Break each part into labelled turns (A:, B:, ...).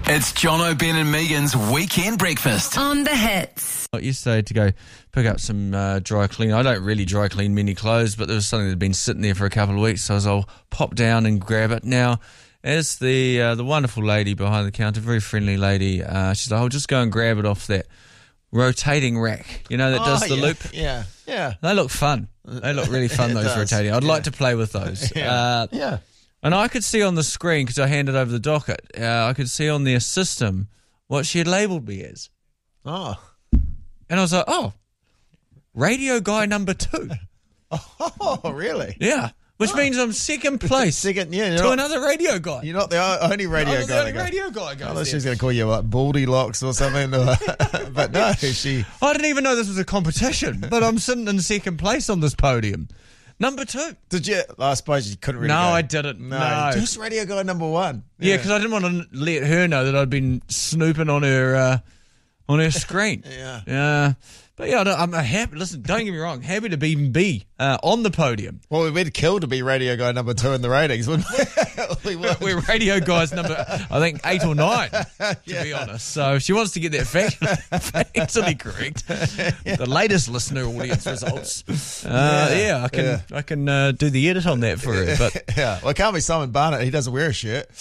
A: It's Jono, Ben and Megan's Weekend Breakfast.
B: On the Hits.
C: Yesterday to go pick up some dry clean. I don't really dry clean many clothes, but there was something that had been sitting there for a couple of weeks, so I'll pop down and grab it. Now, as the wonderful lady behind the counter, very friendly lady, she's like, I'll just go and grab it off that rotating rack, that does the loop.
D: Yeah.
C: They look fun. They look really fun, those rotating. I'd like to play with those.
D: Yeah.
C: And I could see on the screen, because I handed over the docket, I could see on their system what she had labelled me as.
D: Oh.
C: And I was like, radio guy number 2.
D: Oh, really?
C: Yeah. Which means I'm second place to another radio guy.
D: You're not the only radio guy.
C: The only radio guy goes
D: unless she's going to call you like Baldy Locks or something. But no, she...
C: I didn't even know this was a competition, but I'm sitting in second place on this podium. Number 2.
D: Did you? I suppose you couldn't really
C: No,
D: go.
C: I didn't. No.
D: Just radio guy number 1.
C: Yeah, because I didn't want to let her know that I'd been snooping on her screen.
D: Yeah.
C: But yeah, I'm happy. Listen, don't get me wrong. Happy to even be on the podium.
D: Well, we'd kill to be radio guy number 2 in the ratings, wouldn't we?
C: We're radio guys number, I think, 8 or 9, to be honest. So if she wants to get that factually correct, the latest listener audience results. I can do the edit on that for her. But
D: well, it can't be Simon Barnett. He doesn't wear a shirt.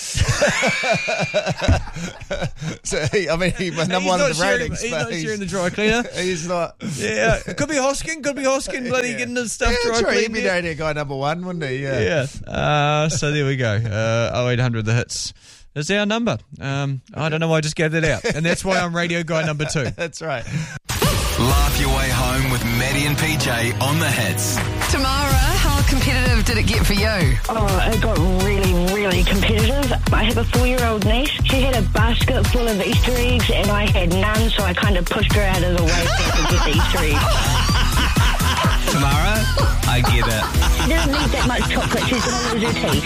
D: So he number 1 in the ratings.
C: He's not sharing the dry cleaner.
D: He's not.
C: Yeah, it could be Hoskin, bloody getting his stuff dry cleaned.
D: He'd be radio guy number 1, wouldn't he?
C: Yeah. So there we go. 0800 The Hits is our number. I don't know why I just gave that out. And that's why I'm radio guy number 2.
D: That's right.
A: Laugh your way home with Maddie and PJ on The Hits.
B: Tamara, how competitive did it get for you?
E: Oh, it got really, really competitive. I have a 4-year-old niece. She had a basket full of Easter eggs and I had none, so I kind of pushed her out of the way so I could get the Easter eggs.
A: Tamara, I get it.
E: She doesn't need that much chocolate. She's going to lose her teeth.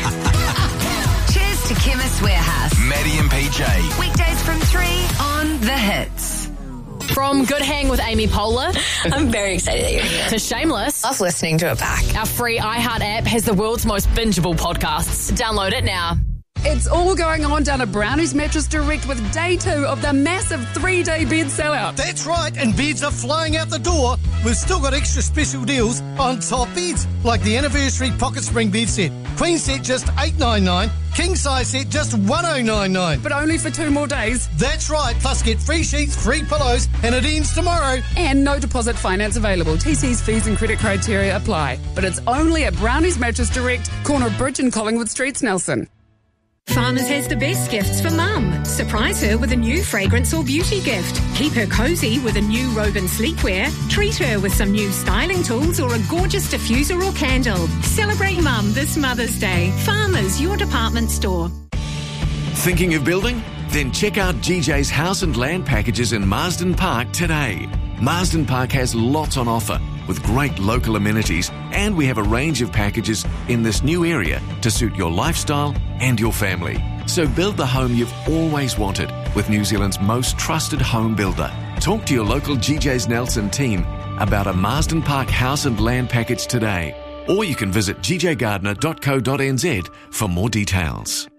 B: Cheers to Chemist Warehouse.
A: Maddie and PJ.
B: Weekdays from 3 on The Hits. From Good Hang with Amy Poehler.
F: I'm very excited that you're here.
B: To Shameless.
F: Love listening to it back.
B: Our free iHeart app has the world's most bingeable podcasts. Download it now.
G: It's all going on down at Brownies Mattress Direct with day 2 of the massive 3-day bed sellout.
H: That's right, and beds are flying out the door. We've still got extra special deals on top beds, like the anniversary pocket spring bed set. Queen set just $899, king size set just $1,099.
G: But only for 2 more days.
H: That's right, plus get free sheets, free pillows, and it ends tomorrow.
G: And no deposit finance available. TC's fees and credit criteria apply. But it's only at Brownies Mattress Direct, corner Bridge and Collingwood Streets, Nelson.
I: Farmers has the best gifts for Mum. Surprise her with a new fragrance or beauty gift. Keep her cosy with a new robe and sleepwear. Treat her with some new styling tools or a gorgeous diffuser or candle. Celebrate Mum this Mother's Day. Farmers, your department store.
J: Thinking of building? Then check out GJ's House and Land packages in Marsden Park today. Marsden Park has lots on offer with great local amenities, and we have a range of packages in this new area to suit your lifestyle and your family. So build the home you've always wanted with New Zealand's most trusted home builder. Talk to your local GJ's Nelson team about a Marsden Park House and Land package today, or you can visit gjgardner.co.nz for more details.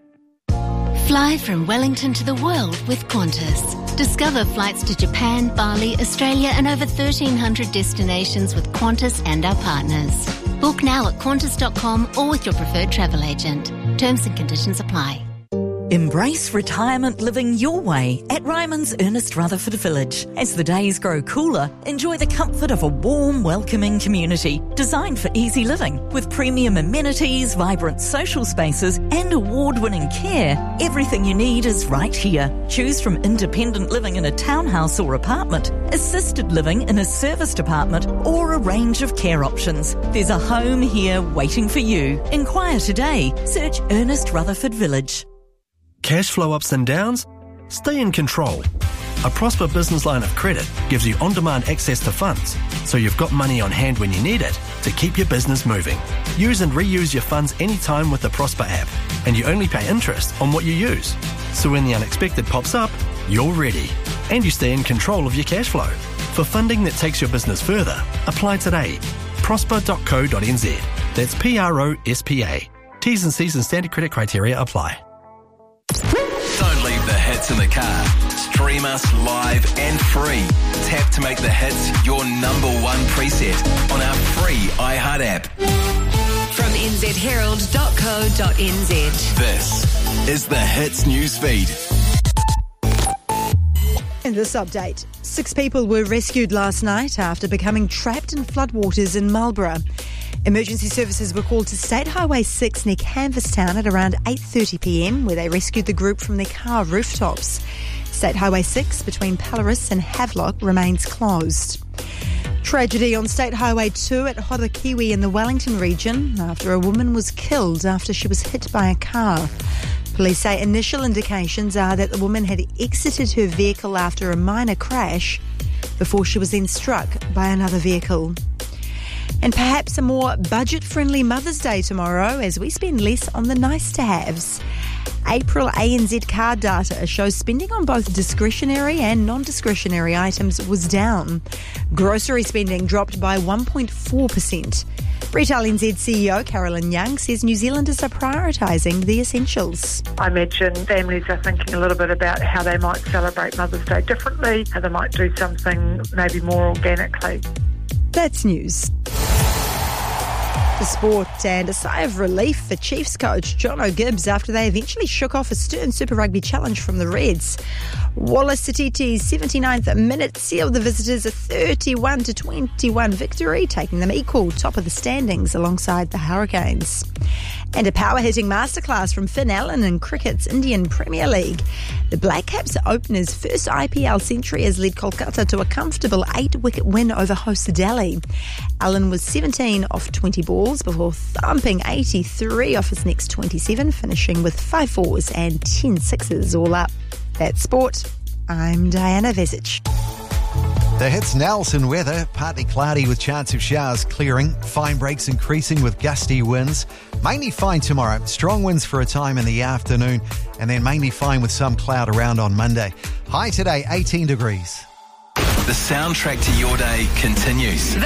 K: Fly from Wellington to the world with Qantas. Discover flights to Japan, Bali, Australia and over 1,300 destinations with Qantas and our partners. Book now at qantas.com or with your preferred travel agent. Terms and conditions apply.
L: Embrace retirement living your way at Ryman's Ernest Rutherford Village. As the days grow cooler, enjoy the comfort of a warm, welcoming community designed for easy living. With premium amenities, vibrant social spaces and award-winning care, everything you need is right here. Choose from independent living in a townhouse or apartment, assisted living in a serviced apartment or a range of care options. There's a home here waiting for you. Inquire today. Search Ernest Rutherford Village.
M: Cash flow ups and downs? Stay in control. A Prosper business line of credit gives you on-demand access to funds, so you've got money on hand when you need it to keep your business moving. Use and reuse your funds anytime with the Prosper app, and you only pay interest on what you use. So when the unexpected pops up, you're ready, and you stay in control of your cash flow. For funding that takes your business further, apply today. Prosper.co.nz. That's PROSPA. T's and C's and standard credit criteria apply.
A: Don't leave the hits Hits in the car. Stream us live and free. Tap to make the hits your number one preset on our free iHeart app.
N: From nzherald.co.nz.
A: This is the Hits newsfeed.
O: In this update, 6 people were rescued last night after becoming trapped in floodwaters in Marlborough. Emergency services were called to State Highway 6 near Canvastown at around 8:30pm, where they rescued the group from their car rooftops. State Highway 6 between Pelleris and Havelock remains closed. Tragedy on State Highway 2 at Horakiwi in the Wellington region after a woman was killed after she was hit by a car. Police say initial indications are that the woman had exited her vehicle after a minor crash before she was then struck by another vehicle. And perhaps a more budget-friendly Mother's Day tomorrow as we spend less on the nice-to-haves. April ANZ card data shows spending on both discretionary and non-discretionary items was down. Grocery spending dropped by 1.4%. Retail NZ CEO Carolyn Young says New Zealanders are prioritising the essentials.
P: I imagine families are thinking a little bit about how they might celebrate Mother's Day differently, how they might do something maybe more organically.
O: That's news. The sport and a sigh of relief for Chiefs coach John O'Gibbs after they eventually shook off a stern Super Rugby challenge from the Reds. Wallace Satiti's 79th minute sealed the visitors a 31-21 victory, taking them equal top of the standings alongside the Hurricanes. And a power-hitting masterclass from Finn Allen in cricket's Indian Premier League. The Black Caps opener's first IPL century has led Kolkata to a comfortable 8-wicket win over host Delhi. Allen was 17 off 20 balls before thumping 83 off his next 27, finishing with 5 fours and 10 sixes all up. That's sport. I'm Diana Vezic.
Q: The Hits Nelson weather, partly cloudy with chance of showers clearing, fine breaks increasing with gusty winds. Mainly fine tomorrow, strong winds for a time in the afternoon, and then mainly fine with some cloud around on Monday. High today, 18 degrees.
A: The soundtrack to your day continues.